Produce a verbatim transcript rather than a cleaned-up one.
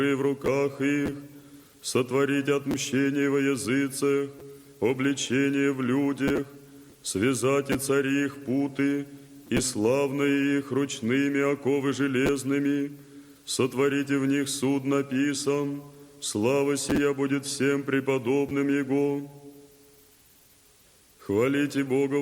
в руках их, сотворить отмщение во языцах, обличение в людях, связать и цари их путы, и славные их ручными оковы железными, сотворите в них суд написан, слава сия будет всем преподобным Его. Хвалите Бога